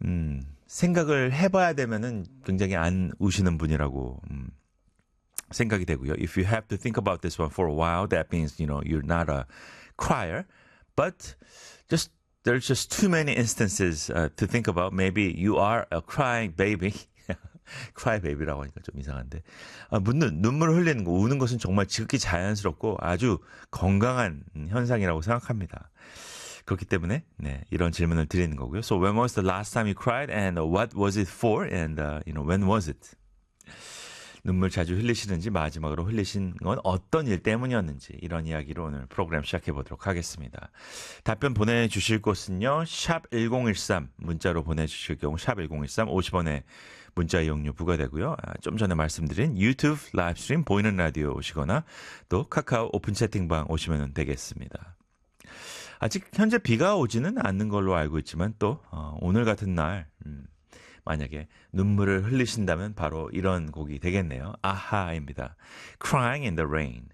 생각을 해봐야 되면은 굉장히 안 우시는 분이라고 생각이 되고요. If you have to think about this one for a while, that means, you know, you're not a crier. But there's just too many instances to think about. Maybe you are a crying baby. cry baby라고 하니까 좀 이상한데. 눈물을 흘리는 거, 우는 것은 정말 지극히 자연스럽고 아주 건강한 현상이라고 생각합니다. 그렇기 때문에 네, 이런 질문을 드리는 거고요. So when was the last time you cried and what was it for and you know when was it? 눈물 자주 흘리시는지 마지막으로 흘리신 건 어떤 일 때문이었는지 이런 이야기로 오늘 프로그램 시작해 보도록 하겠습니다. 답변 보내주실 곳은요. 샵 1013 문자로 보내주실 경우 샵 1013 50원의 문자 이용료 부과되고요. 좀 전에 말씀드린 유튜브 라이브 스트림 보이는 라디오 오시거나 또 카카오 오픈 채팅방 오시면 되겠습니다. 아직 현재 비가 오지는 않는 걸로 알고 있지만 또 오늘 같은 날 만약에 눈물을 흘리신다면 바로 이런 곡이 되겠네요. 아하입니다. Crying in the Rain.